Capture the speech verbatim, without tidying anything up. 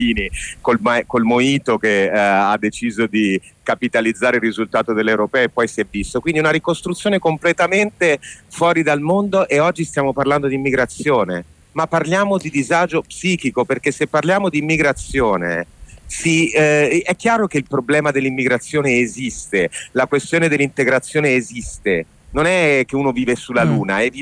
col, col Mojito che eh, ha deciso di capitalizzare il risultato delle europee e poi si è visto. Quindi una ricostruzione completamente fuori dal mondo, e oggi stiamo parlando di immigrazione, ma parliamo di disagio psichico, perché se parliamo di immigrazione sì, eh, è chiaro che il problema dell'immigrazione esiste, la questione dell'integrazione esiste. Non è che uno vive sulla Mm. Luna, è